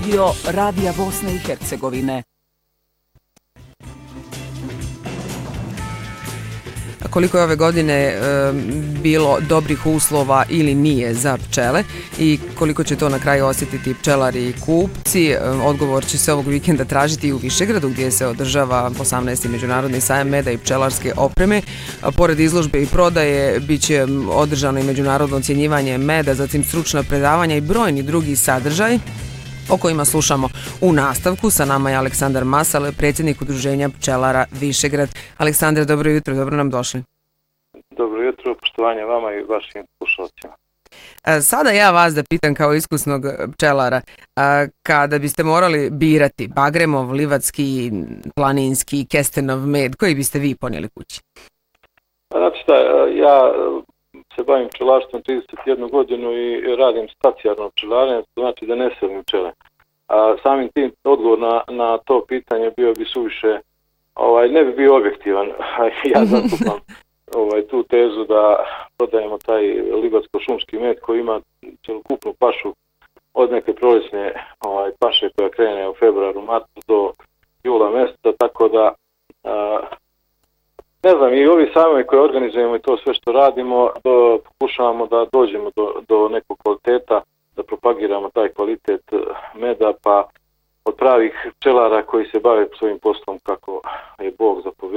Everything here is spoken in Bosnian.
studio Radija Bosne i Hercegovine. Koliko je ove godine bilo dobrih uslova ili nije za pčele i koliko će to na kraju osjetiti pčelari i kupci. Odgovor će se ovog vikenda tražiti i u Višegradu gdje se održava 18. međunarodni sajam meda i pčelarske opreme. Pored izložbe i prodaje bit će održano i međunarodno ocjenjivanje meda, zatim stručna predavanja i brojni drugi sadržaj o kojima slušamo u nastavku. Sa nama je Aleksandar Masal, predsjednik Udruženja pčelara Višegrad. Aleksandar, dobro jutro, dobro nam došli. Dobro jutro, poštovanje vama i vašim slušalcima. Sada ja vas da pitam kao iskusnog pčelara, kada biste morali birati Bagremov, livatski, planinski, kestenov med, koji biste vi ponijeli kući? Znači šta, ja se bavim pčelarstvom 31 godinu i radim stacionarno pčelarenje, to znači da ne selim pčele. Samim tim odgovor na to pitanje bio bi suviše, ne bi bio objektivan. Ja zastupam tu tezu da prodajemo taj livatsko-šumski med koji ima celokupnu pašu od neke proljesne paše koja krene u februaru, martu do jula mjeseca, tako da ne znam, i ovi sajmovi koje organizujemo i to sve što radimo, pokušavamo da dođemo do nekog kvaliteta, da propagiramo taj kvalitet meda, pa od pravih pčelara koji se bave svojim poslom kako je Bog zapovjedio.